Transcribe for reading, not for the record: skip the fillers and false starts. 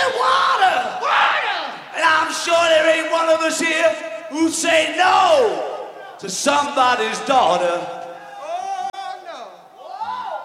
water. Water! And I'm sure there ain't one of us here who'd say no to somebody's daughter.